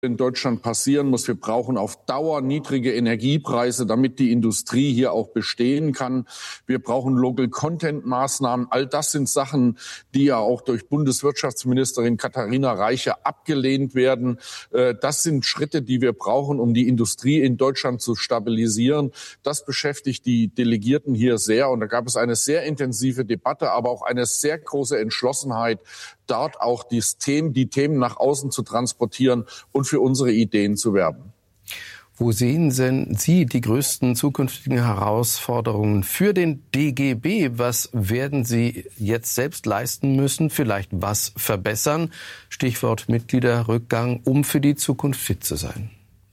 in Deutschland passieren muss. Wir brauchen auf Dauer niedrige Energiepreise, damit die Industrie hier auch bestehen kann. Wir brauchen Local-Content-Maßnahmen. All das sind Sachen, die ja auch durch Bundeswirtschaftsministerin Katharina Reiche abgelehnt werden. Das sind Schritte, die wir brauchen, um die Industrie in Deutschland zu stabilisieren. Das beschäftigt die Delegierten hier sehr. Und da gab es eine sehr intensive Debatte, aber auch eine sehr große Entschlossenheit, dort auch die Themen nach außen zu transportieren und für unsere Ideen zu werben. Wo sehen denn Sie die größten zukünftigen Herausforderungen für den DGB? Was werden Sie jetzt selbst leisten müssen? Vielleicht was verbessern? Stichwort Mitgliederrückgang, um für die Zukunft fit zu sein.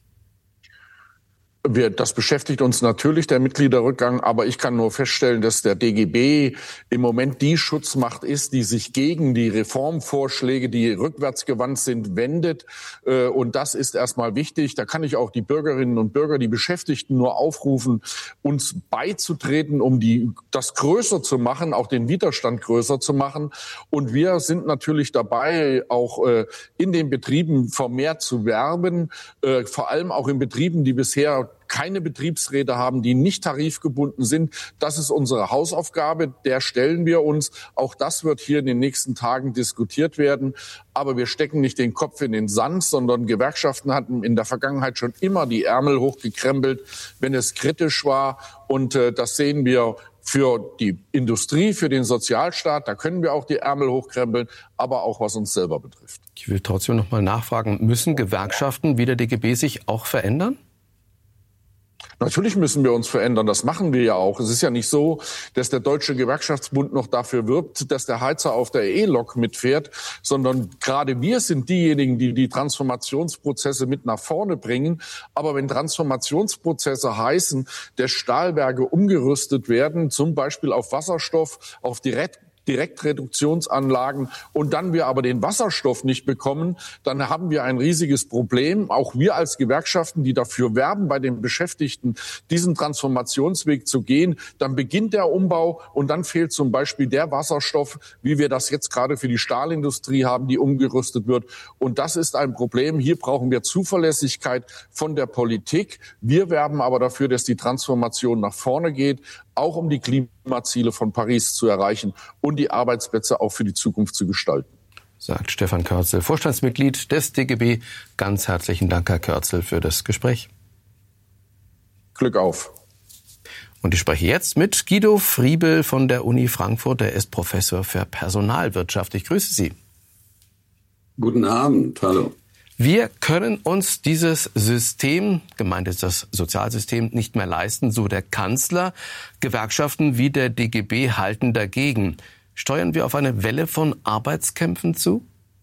Das beschäftigt uns natürlich, der Mitgliederrückgang, aber ich kann nur feststellen, dass der DGB im Moment die Schutzmacht ist, die sich gegen die Reformvorschläge, die rückwärtsgewandt sind, wendet. Und das ist erstmal wichtig. Da kann ich auch die Bürgerinnen und Bürger, die Beschäftigten nur aufrufen, uns beizutreten, um das größer zu machen, auch den Widerstand größer zu machen. Und wir sind natürlich dabei, auch in den Betrieben vermehrt zu werben, vor allem auch in Betrieben, die bisher keine Betriebsräte haben, die nicht tarifgebunden sind. Das ist unsere Hausaufgabe, der stellen wir uns. Auch das wird hier in den nächsten Tagen diskutiert werden. Aber wir stecken nicht den Kopf in den Sand, sondern Gewerkschaften hatten in der Vergangenheit schon immer die Ärmel hochgekrempelt, wenn es kritisch war. Und das sehen wir für die Industrie, für den Sozialstaat. Da können wir auch die Ärmel hochkrempeln, aber auch was uns selber betrifft. Ich will trotzdem noch mal nachfragen, müssen Gewerkschaften wie der DGB sich auch verändern? Natürlich müssen wir uns verändern, das machen wir ja auch. Es ist ja nicht so, dass der Deutsche Gewerkschaftsbund noch dafür wirbt, dass der Heizer auf der E-Lok mitfährt, sondern gerade wir sind diejenigen, die die Transformationsprozesse mit nach vorne bringen. Aber wenn Transformationsprozesse heißen, dass Stahlwerke umgerüstet werden, zum Beispiel auf Wasserstoff, auf Direktreduktionsanlagen und dann wir aber den Wasserstoff nicht bekommen, dann haben wir ein riesiges Problem. Auch wir als Gewerkschaften, die dafür werben, bei den Beschäftigten diesen Transformationsweg zu gehen, dann beginnt der Umbau und dann fehlt zum Beispiel der Wasserstoff, wie wir das jetzt gerade für die Stahlindustrie haben, die umgerüstet wird. Und das ist ein Problem. Hier brauchen wir Zuverlässigkeit von der Politik. Wir werben aber dafür, dass die Transformation nach vorne geht, auch um die Klimaziele von Paris zu erreichen und die Arbeitsplätze auch für die Zukunft zu gestalten. Sagt Stefan Körzel, Vorstandsmitglied des DGB. Ganz herzlichen Dank, Herr Körzel, für das Gespräch. Glück auf. Und ich spreche jetzt mit Guido Friebel von der Uni Frankfurt. Er ist Professor für Personalwirtschaft. Ich grüße Sie. Guten Abend, hallo. Wir können uns dieses System, gemeint ist das Sozialsystem, nicht mehr leisten, so der Kanzler. Gewerkschaften wie der DGB halten dagegen. Steuern wir auf eine Welle von Arbeitskämpfen zu?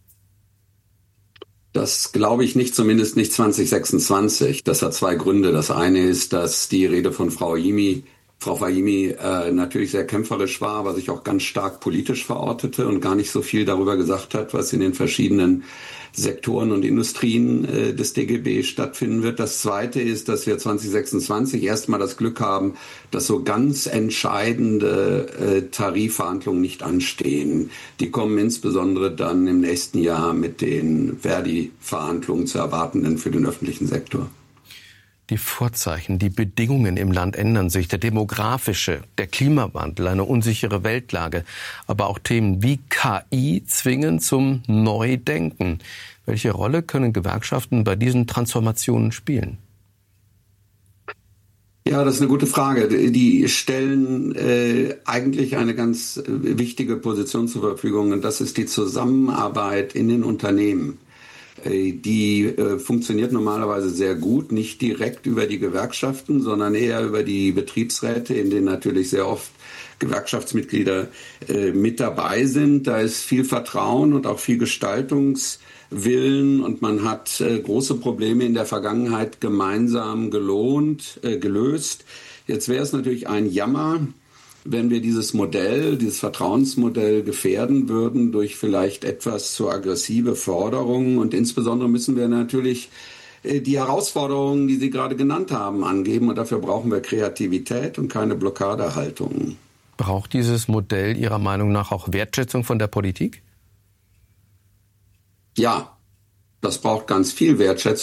Das glaube ich nicht, zumindest nicht 2026. Das hat zwei Gründe. Das eine ist, dass die Rede von Frau Fahimi natürlich sehr kämpferisch war, aber sich auch ganz stark politisch verortete und gar nicht so viel darüber gesagt hat, was in den verschiedenen Sektoren und Industrien des DGB stattfinden wird. Das Zweite ist, dass wir 2026 erstmal das Glück haben, dass so ganz entscheidende Tarifverhandlungen nicht anstehen. Die kommen insbesondere dann im nächsten Jahr mit den Verdi-Verhandlungen zu erwartenden für den öffentlichen Sektor. Die Vorzeichen, die Bedingungen im Land ändern sich. Der demografische, der Klimawandel, eine unsichere Weltlage. Aber auch Themen wie KI zwingen zum Neudenken. Welche Rolle können Gewerkschaften bei diesen Transformationen spielen? Ja, das ist eine gute Frage. Die stellen eigentlich eine ganz wichtige Position zur Verfügung. Und das ist die Zusammenarbeit in den Unternehmen. Die funktioniert normalerweise sehr gut, nicht direkt über die Gewerkschaften, sondern eher über die Betriebsräte, in denen natürlich sehr oft Gewerkschaftsmitglieder mit dabei sind. Da ist viel Vertrauen und auch viel Gestaltungswillen und man hat große Probleme in der Vergangenheit gemeinsam gelöst. Jetzt wäre es natürlich ein Jammer, wenn wir dieses Vertrauensmodell gefährden würden durch vielleicht etwas zu aggressive Forderungen. Und insbesondere müssen wir natürlich die Herausforderungen, die Sie gerade genannt haben, angeben. Und dafür brauchen wir Kreativität und keine Blockadehaltung. Braucht dieses Modell Ihrer Meinung nach auch Wertschätzung von der Politik? Ja, das braucht ganz viel Wertschätzung.